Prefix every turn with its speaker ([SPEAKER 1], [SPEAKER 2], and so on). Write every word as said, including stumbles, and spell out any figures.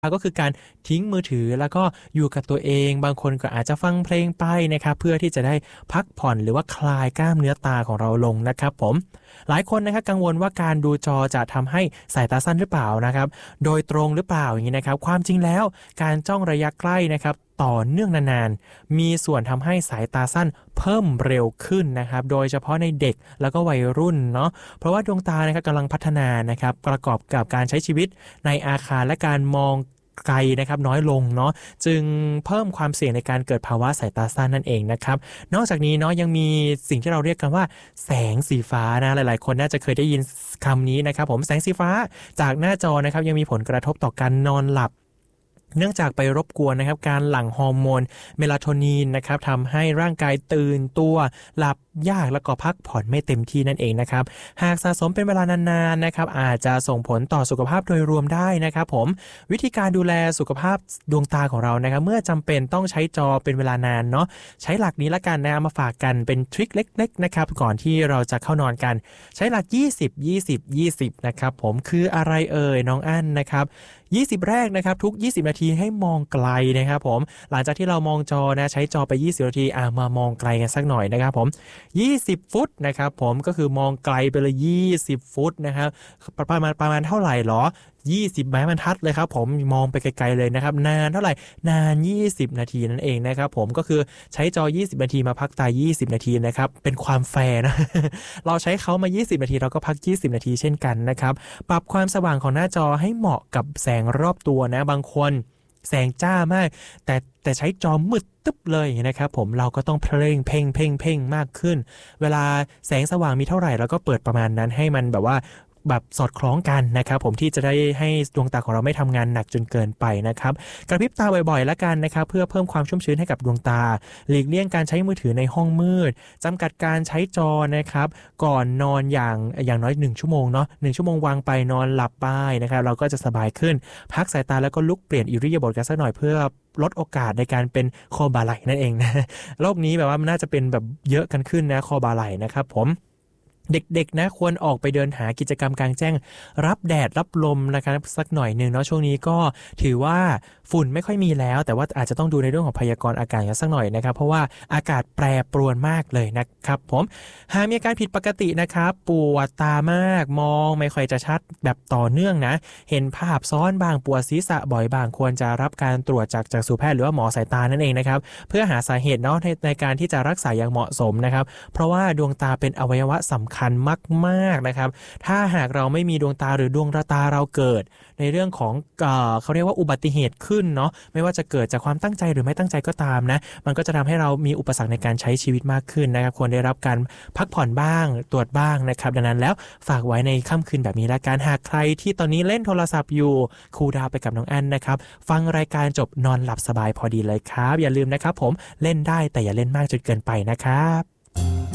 [SPEAKER 1] ก็คือการทิ้งมือถือแล้วก็อยู่กับตัวเองบางคนก็อาจจะฟังเพลงไปนะครับเพื่อที่จะได้พักผ่อนหรือว่าคลายกล้ามเนื้อตาของเราลงนะครับผมหลายคนนะครับกังวลว่าการดูจอจะทำให้สายตาสั้นหรือเปล่านะครับโดยตรงหรือเปล่าอย่างนี้นะครับความจริงแล้วการจ้องระยะใกล้นะครับต่อเนื่องนานๆมีส่วนทำให้สายตาสั้นเพิ่มเร็วขึ้นนะครับโดยเฉพาะในเด็กแล้วก็วัยรุ่นเนาะเพราะว่าดวงตานะครับกำลังพัฒนานะครับประกอบกับการใช้ชีวิตในอาคารและการมองไกลนะครับน้อยลงเนาะจึงเพิ่มความเสี่ยงในการเกิดภาวะสายตาสั้นนั่นเองนะครับนอกจากนี้เนาะยังมีสิ่งที่เราเรียกกันว่าแสงสีฟ้านะหลายๆคนน่าจะเคยได้ยินคำนี้นะครับผมแสงสีฟ้าจากหน้าจอนะครับยังมีผลกระทบต่อการนอนหลับเนื่องจากไปรบกวนนะครับการหลั่งฮอร์โมนเมลาโทนินนะครับทำให้ร่างกายตื่นตัวหลับยากแล้วก็พักผ่อนไม่เต็มที่นั่นเองนะครับหากสะสมเป็นเวลานานๆนะครับอาจจะส่งผลต่อสุขภาพโดยรวมได้นะครับผมวิธีการดูแลสุขภาพดวงตาของเรานะครับเมื่อจำเป็นต้องใช้จอเป็นเวลานานเนาะใช้หลักนี้ละกันนะมาฝากกันเป็นทริคเล็กๆนะครับก่อนที่เราจะเข้านอนกันใช้หลักยี่สิบ ยี่สิบ ยี่สิบนะครับผมคืออะไรเอ่ยน้องอั้นนะครับยี่สิบแรกนะครับทุกยี่สิบนาทีให้มองไกลนะครับผมหลังจากที่เรามองจอนะใช้จอไปยี่สิบนาทีอ่ะมามองไกลกันสักหน่อยนะครับผมยี่สิบฟุตนะครับผมก็คือมองไกลไปเลยยี่สิบฟุตนะครับประมาณประมาณเท่าไหร่หรอยี่สิบไม้บรรทัดเลยครับผมมองไปไกลๆเลยนะครับนานเท่าไหร่นานยี่สิบนาทีนั่นเองนะครับผมก็คือใช้จอยี่สิบนาทีมาพักตายี่สิบนาทีนะครับเป็นความแฟร์นะ เราใช้เขามายี่สิบนาทีเราก็พักยี่สิบนาทีเช่นกันนะครับปรับความสว่างของหน้าจอให้เหมาะกับแสงรอบตัวนะบางคนแสงจ้ามากแต่แต่ใช้จอมืดตึ๊บเลยนะครับผมเราก็ต้องเพ่งเพ่งเพ่งเพ่งมากขึ้นเวลาแสงสว่างมีเท่าไหร่เราก็เปิดประมาณนั้นให้มันแบบว่าแบบสอดคล้องกันนะครับผมที่จะได้ให้ดวงตาของเราไม่ทำงานหนักจนเกินไปนะครับกระพริบตาบ่อยๆแล้วกันนะครับเพื่อเพิ่มความชุ่มชื้นให้กับดวงตาหลีกเลี่ยงการใช้มือถือในห้องมืดจำกัดการใช้จอนะครับก่อนนอนอย่างอย่างน้อยหนึ่งชั่วโมงเนาะหนึ่งชั่วโมงวางไปนอนหลับไปนะครับเราก็จะสบายขึ้นพักสายตาแล้วก็ลุกเปลี่ยนอิริยาบถกันสักหน่อยเพื่อลดโอกาสในการเป็นคอบาไหลนั่นเองนะโรคนี้แบบว่ามันน่าจะเป็นแบบเยอะกันขึ้นนะคอบาไหลนะครับผมเด็กๆนะควรออกไปเดินหากิจกรรมกลางแจ้งรับแดดรับลมนะครับสักหน่อยนึงเนาะช่วงนี้ก็ถือว่าฝุ่นไม่ค่อยมีแล้วแต่ว่าอาจจะต้องดูในเรื่องของพยากรณ์อากาศกันสักหน่อยนะครับเพราะว่าอากาศแปรปรวนมากเลยนะครับผมหากมีอาการผิดปกตินะครับปวดตามากมองไม่ค่อยจะชัดแบบต่อเนื่องนะเห็นภาพซ้อนบางปวดศีรษะบ่อยบางควรจะรับการตรวจจากจักษุแพทย์หรือว่าหมอสายตานั่นเองนะครับเพื่อหาสาเหตุเนาะใน, ในการที่จะรักษาอย่างเหมาะสมนะครับเพราะว่าดวงตาเป็นอวัยวะสำคัญมากๆนะครับถ้าหากเราไม่มีดวงตาหรือดวงตาเราเกิดในเรื่องของเอ่อเขาเรียกว่าอุบัติเหตุขึ้นเนาะไม่ว่าจะเกิดจากความตั้งใจหรือไม่ตั้งใจก็ตามนะมันก็จะทำให้เรามีอุปสรรคในการใช้ชีวิตมากขึ้นนะครับควรได้รับการพักผ่อนบ้างตรวจบ้างนะครับดังนั้นแล้วฝากไว้ในค่ำคืนแบบนี้ละกันหากใครที่ตอนนี้เล่นโทรศัพท์อยู่คูลดาวน์ไปกับน้องอั้นนะครับฟังรายการจบนอนหลับสบายพอดีเลยครับอย่าลืมนะครับผมเล่นได้แต่อย่าเล่นมากจนเกินไปนะครับ